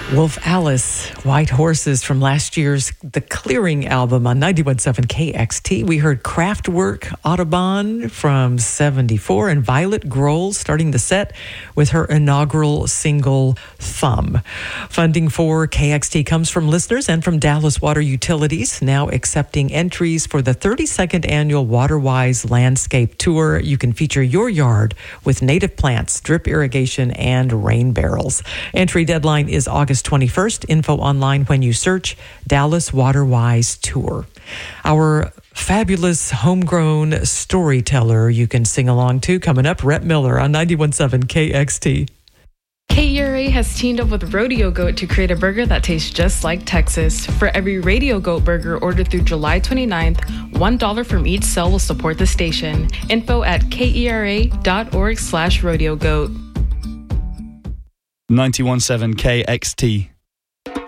Wolf Alice, White Horses from last year's The Clearing album on 91.7 KXT. We heard Kraftwerk, Audubon from 74, and Violet Grohl starting the set with her inaugural single, Thumb. Funding for KXT comes from listeners and from Dallas Water Utilities, now accepting entries for the 32nd annual WaterWise Landscape Tour. You can feature your yard with native plants, drip irrigation, and rain barrels. Entry deadline is August 21st. Info online when you search Dallas WaterWise Tour. Our fabulous homegrown storyteller you can sing along to coming up, Rhett Miller on 91.7 KXT. KERA has teamed up with Rodeo Goat to create a burger that tastes just like Texas. For every Rodeo Goat burger ordered through July 29th, $1 from each sale will support the station. Info at kera.org/rodeogoat. 91.7 KXT.